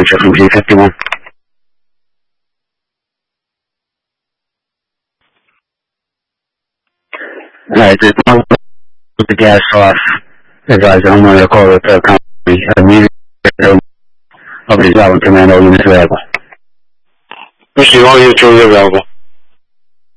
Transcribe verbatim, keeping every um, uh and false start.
answer from G fifty-one. Alright, just put the gas off. Advise I'm going to call the third company immediately. Nobody's out and command all units available. Pushing all units available.